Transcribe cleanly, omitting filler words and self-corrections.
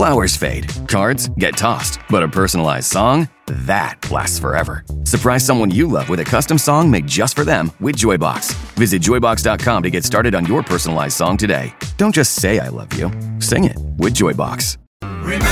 Flowers fade, cards get tossed, but a personalized song? That lasts forever. Surprise someone you love with a custom song made just for them with Joybox. Visit joybox.com to get started on your personalized song today. Don't just say I love you. Sing it with Joybox. Remember